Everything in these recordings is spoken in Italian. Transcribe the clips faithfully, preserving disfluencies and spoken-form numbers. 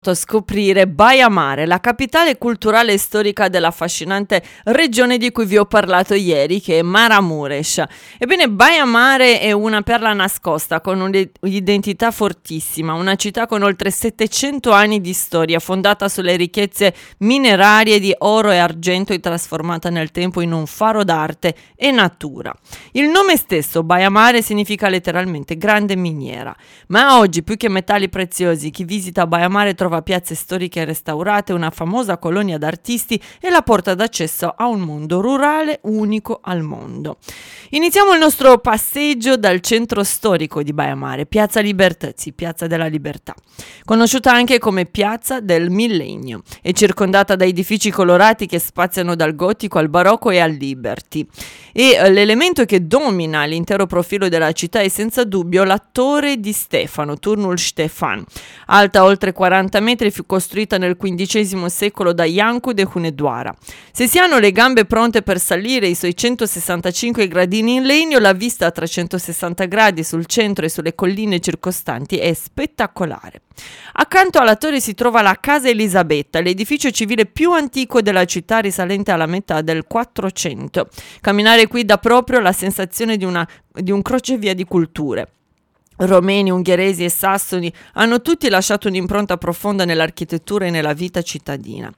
Scoprire Baia Mare, la capitale culturale e storica dell'affascinante regione di cui vi ho parlato ieri, che è Maramuresh. Ebbene, Baia Mare è una perla nascosta con un'identità fortissima, una città con oltre settecento anni di storia, fondata sulle ricchezze minerarie di oro e argento e trasformata nel tempo in un faro d'arte e natura. Il nome stesso, Baia Mare, significa letteralmente grande miniera, ma oggi più che metalli preziosi, chi visita Baia Mare trova piazze storiche restaurate, una famosa colonia d'artisti e la porta d'accesso a un mondo rurale unico al mondo. Iniziamo il nostro passeggio dal centro storico di Baia Mare, Piazza Libertății, Piazza della Libertà, conosciuta anche come Piazza del Millennio. È circondata da edifici colorati che spaziano dal gotico al barocco e al liberty. E eh, l'elemento che domina l'intero profilo della città è senza dubbio la torre di Stefano, Turnul Ștefan, alta oltre quaranta metri, fu costruita nel quindicesimo secolo da Iancu de Hunedoara. Se si hanno le gambe pronte per salire i suoi centosessantacinque gradini in legno, la vista a trecentosessanta gradi sul centro e sulle colline circostanti è spettacolare. Accanto alla torre si trova la Casa Elisabetta, l'edificio civile più antico della città, risalente alla metà del quattrocento. Camminare qui dà proprio la sensazione di, una, di un crocevia di culture. Romeni, ungheresi e sassoni hanno tutti lasciato un'impronta profonda nell'architettura e nella vita cittadina.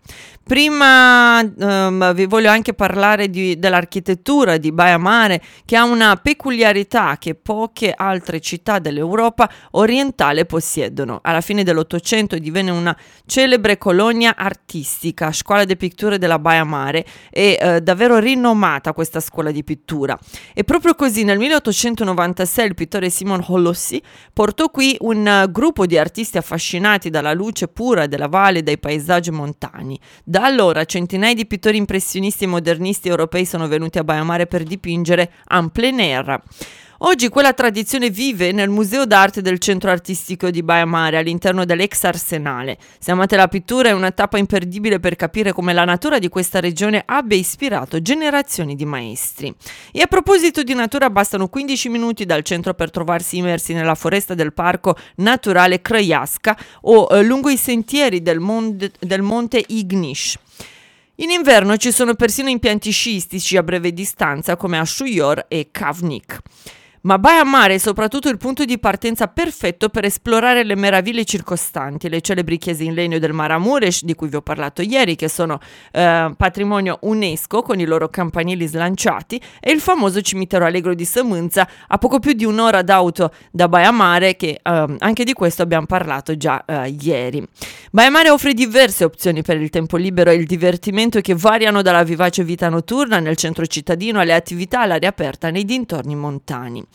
Prima um, vi voglio anche parlare di, dell'architettura di Baia Mare, che ha una peculiarità che poche altre città dell'Europa orientale possiedono. Alla fine dell'Ottocento divenne una celebre colonia artistica, Scuola di Pittura della Baia Mare, è uh, davvero rinomata questa scuola di pittura. E proprio così nel milleottocentonovantasei il pittore Simon Holossi portò qui un uh, gruppo di artisti affascinati dalla luce pura della valle e dai paesaggi montani. Da allora centinaia di pittori impressionisti e modernisti europei sono venuti a Baia Mare per dipingere en plein air. Oggi quella tradizione vive nel Museo d'Arte del Centro Artistico di Baia Mare, all'interno dell'ex Arsenale. Se amate la pittura, è una tappa imperdibile per capire come la natura di questa regione abbia ispirato generazioni di maestri. E a proposito di natura, bastano quindici minuti dal centro per trovarsi immersi nella foresta del Parco Naturale Crăiasca o eh, lungo i sentieri del, mon- del Monte Igniș. In inverno ci sono persino impianti sciistici a breve distanza come a Șuior e Kavnik. Ma Baia Mare è soprattutto il punto di partenza perfetto per esplorare le meraviglie circostanti, le celebri chiese in legno del Maramuresh di cui vi ho parlato ieri, che sono eh, patrimonio UNESCO con i loro campanili slanciati, e il famoso cimitero allegro di Sămânța, a poco più di un'ora d'auto da Baia Mare, che eh, anche di questo abbiamo parlato già eh, ieri. Baia Mare offre diverse opzioni per il tempo libero e il divertimento, che variano dalla vivace vita notturna nel centro cittadino alle attività all'aria aperta nei dintorni montani.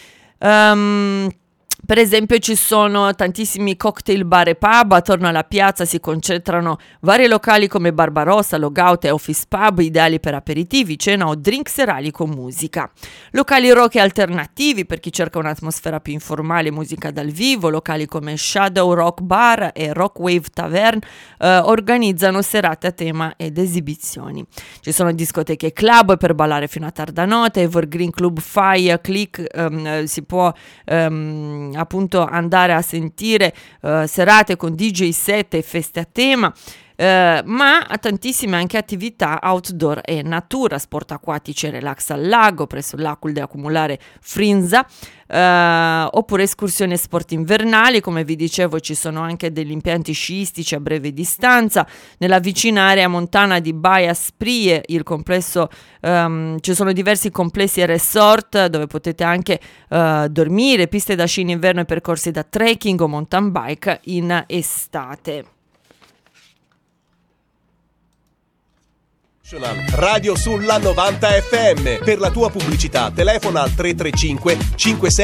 Um, per esempio ci sono tantissimi cocktail bar e pub. Attorno alla piazza si concentrano vari locali come Barbarossa, Logout e Office Pub, ideali per aperitivi, cena o drink serali con musica. Locali rock e alternativi per chi cerca un'atmosfera più informale e musica dal vivo. Locali come Shadow Rock Bar e Rock Wave Tavern eh, organizzano serate a tema ed esibizioni. Ci sono discoteche e club per ballare fino a tarda notte, Evergreen Club Fire Click, um, si può um, appunto andare a sentire uh, serate con D J set e feste a tema. Uh, ma ha tantissime anche attività outdoor e natura, sport acquatici e relax al lago presso l'Acul de Accumulare Frinza, uh, oppure escursioni e sport invernali. Come vi dicevo, ci sono anche degli impianti sciistici a breve distanza. Nella vicina area montana di Baia Sprie il complesso, um, ci sono diversi complessi e resort dove potete anche uh, dormire, piste da sci in inverno e percorsi da trekking o mountain bike in estate. Radio sulla novanta F M. Per la tua pubblicità telefona al tre tre cinque cinque sei